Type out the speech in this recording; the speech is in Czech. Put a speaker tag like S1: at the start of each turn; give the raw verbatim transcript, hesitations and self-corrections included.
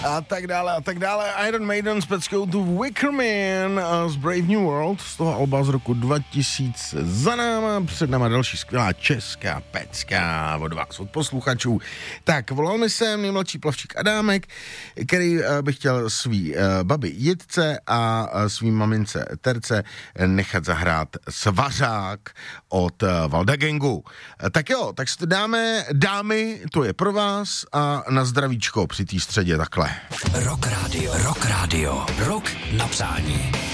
S1: a tak dále a tak dále. Iron Maiden s peckou tu Wicker Man z Brave New World z toho alba z roku dva tisíce za náma, před náma další skvělá česká pecka od vás, od posluchačů. Tak, volal mi sem nejmladší plavčík Adámek, který by chtěl svý babi Jitce a svý mamince Terce nechat zahrát Svařák od Valda Gangu. Tak jo, tak si to dáme, dámy, to je pro vás a na zdravíčko při té středě takhle.
S2: Rock Radio, Rock Radio, Rock na přání.